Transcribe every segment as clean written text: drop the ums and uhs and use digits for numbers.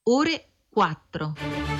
ore 4.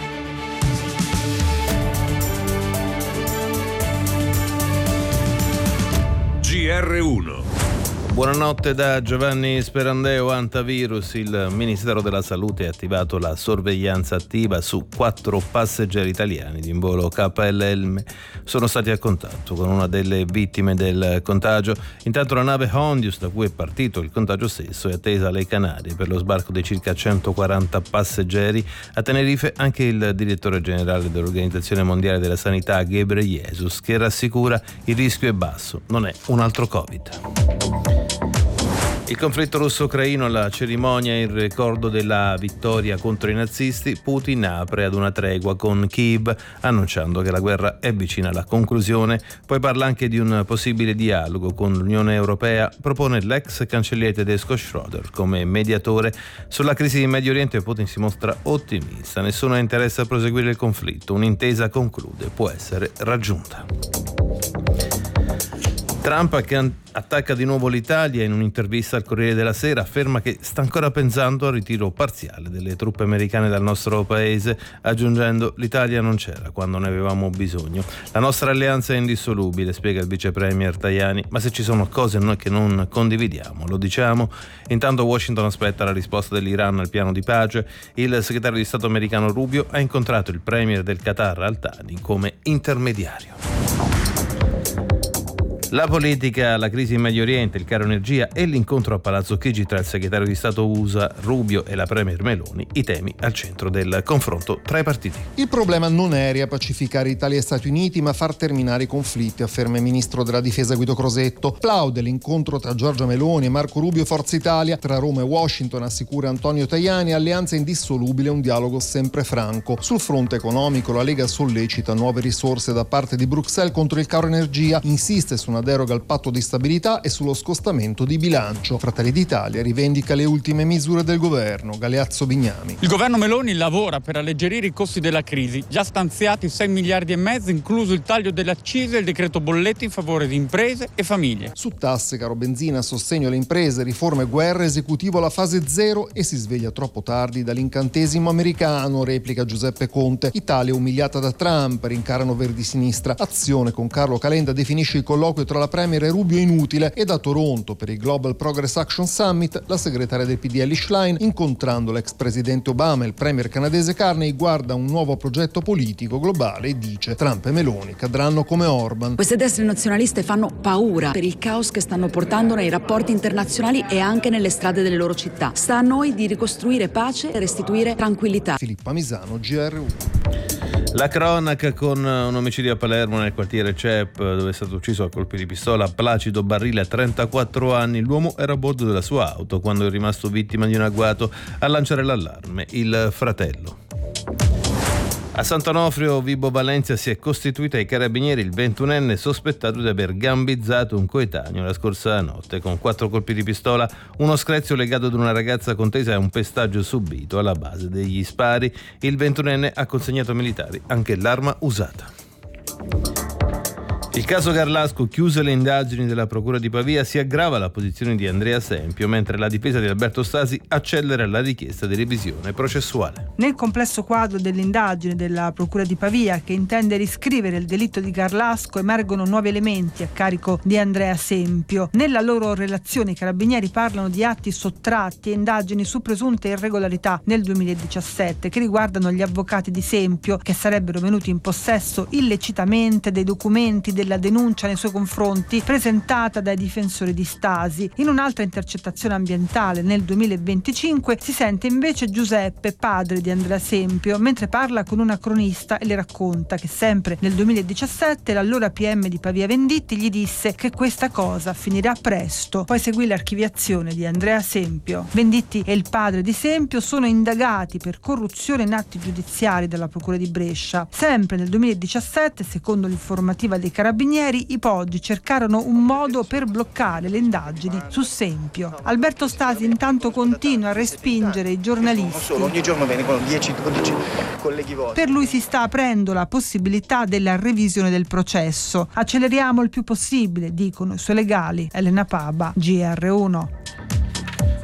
GR1. Buonanotte da Giovanni Sperandeo. Antivirus. Il Ministero della Salute ha attivato la sorveglianza attiva su 4 passeggeri italiani di volo KLM. Sono stati a contatto con una delle vittime del contagio. Intanto la nave Hondius, da cui è partito il contagio stesso, è attesa alle Canarie per lo sbarco dei circa 140 passeggeri. A Tenerife anche il direttore generale dell'Organizzazione Mondiale della Sanità, Ghebreyesus, che rassicura il rischio è basso, non è un altro Covid. Il conflitto russo-ucraino, alla cerimonia in ricordo della vittoria contro i nazisti, Putin apre ad una tregua con Kiev, annunciando che la guerra è vicina alla conclusione. Poi parla anche di un possibile dialogo con l'Unione Europea, propone l'ex cancelliere tedesco Schröder come mediatore. Sulla crisi in Medio Oriente Putin si mostra ottimista, nessuno interessa a proseguire il conflitto, un'intesa, conclude, può essere raggiunta. Trump attacca di nuovo l'Italia. In un'intervista al Corriere della Sera afferma che sta ancora pensando al ritiro parziale delle truppe americane dal nostro paese, aggiungendo: l'Italia non c'era quando ne avevamo bisogno. La nostra alleanza è indissolubile, spiega il vice premier Tajani, ma se ci sono cose noi che non condividiamo, lo diciamo. Intanto Washington aspetta la risposta dell'Iran al piano di pace. Il segretario di Stato americano Rubio ha incontrato il premier del Qatar Al-Thani come intermediario. La politica, la crisi in Medio Oriente, il caro energia e l'incontro a Palazzo Chigi tra il segretario di Stato USA Rubio e la premier Meloni, i temi al centro del confronto tra i partiti. Il problema non è riappacificare Italia e Stati Uniti, ma far terminare i conflitti, afferma il ministro della Difesa Guido Crosetto. Plaude l'incontro tra Giorgia Meloni e Marco Rubio Forza Italia, tra Roma e Washington, assicura Antonio Tajani, alleanza indissolubile e un dialogo sempre franco. Sul fronte economico la Lega sollecita nuove risorse da parte di Bruxelles contro il caro energia, insiste su una deroga al patto di stabilità e sullo scostamento di bilancio. Fratelli d'Italia rivendica le ultime misure del governo. Galeazzo Bignami. Il governo Meloni lavora per alleggerire i costi della crisi, già stanziati 6 miliardi e mezzo, incluso il taglio delle accise e il decreto bollette in favore di imprese e famiglie. Su tasse, caro benzina, sostegno alle imprese, riforme, guerra, esecutivo alla fase 0 e si sveglia troppo tardi dall'incantesimo americano, replica Giuseppe Conte. Italia umiliata da Trump, rincarano Verdi-Sinistra. Azione con Carlo Calenda definisce il colloquio tra la premier e Rubio inutile. E da Toronto per il Global Progress Action Summit la segretaria del PDL Schlein, incontrando l'ex presidente Obama e il premier canadese Carney, guarda un nuovo progetto politico globale e dice: Trump e Meloni cadranno come Orban. Queste destre nazionaliste fanno paura per il caos che stanno portando nei rapporti internazionali e anche nelle strade delle loro città. Sta a noi di ricostruire pace e restituire tranquillità. Filippa Misano, GR1. La cronaca con un omicidio a Palermo nel quartiere CEP, dove è stato ucciso a colpi di pistola Placido Barrile a 34 anni. L'uomo era a bordo della sua auto quando è rimasto vittima di un agguato. A lanciare l'allarme il fratello. A Sant'Onofrio, Vibo Valentia, si è costituita ai carabinieri il 21enne sospettato di aver gambizzato un coetaneo la scorsa notte con 4 colpi di pistola, uno screzio legato ad una ragazza contesa e un pestaggio subito alla base degli spari. Il 21enne ha consegnato ai militari anche l'arma usata. Il caso Garlasco, chiuse le indagini della Procura di Pavia, si aggrava la posizione di Andrea Sempio, mentre la difesa di Alberto Stasi accelera la richiesta di revisione processuale. Nel complesso quadro dell'indagine della Procura di Pavia, che intende riscrivere il delitto di Garlasco, emergono nuovi elementi a carico di Andrea Sempio. Nella loro relazione i carabinieri parlano di atti sottratti e indagini su presunte irregolarità nel 2017 che riguardano gli avvocati di Sempio, che sarebbero venuti in possesso illecitamente dei documenti della denuncia nei suoi confronti presentata dai difensori di Stasi. In un'altra intercettazione ambientale nel 2025 si sente invece Giuseppe, padre di Andrea Sempio, mentre parla con una cronista e le racconta che sempre nel 2017 l'allora PM di Pavia Venditti gli disse che questa cosa finirà presto. Poi seguì l'archiviazione di Andrea Sempio. Venditti e il padre di Sempio sono indagati per corruzione in atti giudiziari dalla Procura di Brescia. Sempre nel 2017, secondo l'informativa dei carabinieri, i Poggi cercarono un modo per bloccare le indagini su Sempio. Alberto Stasi intanto continua a respingere i giornalisti. Non solo, ogni giorno vengono 10-12 colleghi vostri. Per lui si sta aprendo la possibilità della revisione del processo. Acceleriamo il più possibile, dicono i suoi legali. Elena Paba, GR1.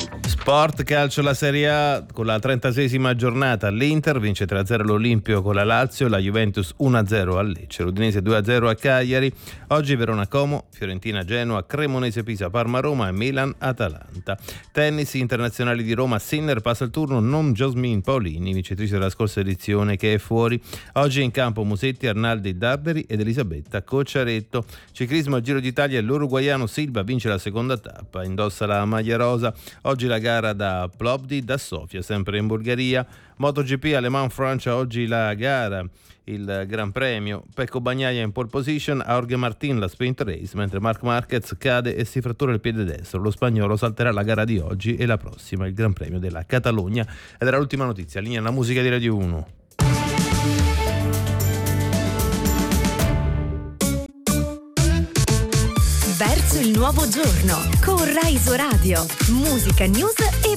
Sport, calcio, la Serie A con la 36esima giornata. L'Inter vince 3-0 all'Olimpio con la Lazio, la Juventus 1-0 a Lecce, l'Udinese 2-0 a Cagliari. Oggi Verona-Como, Fiorentina-Genoa, Cremonese-Pisa, Parma-Roma e Milan-Atalanta. Tennis, internazionali di Roma, Sinner passa il turno, non Jasmine Paolini, vincitrice della scorsa edizione, che è fuori. Oggi in campo Musetti, Arnaldi, Darderi ed Elisabetta Cocciaretto. Ciclismo al Giro d'Italia, l'uruguaiano Silva vince la seconda tappa, indossa la maglia rosa. Oggi la gara da Plovdiv, da Sofia, sempre in Bulgaria. MotoGP a Le Mans Francia, oggi la gara, il Gran Premio. Pecco Bagnaia in pole position, Jorge Martin la sprint race, mentre Marc Marquez cade e si frattura il piede destro. Lo spagnolo salterà la gara di oggi e la prossima, il Gran Premio della Catalogna. Ed era l'ultima notizia, linea alla musica di Radio 1. Verso il nuovo giorno con Rai Radio, musica, news e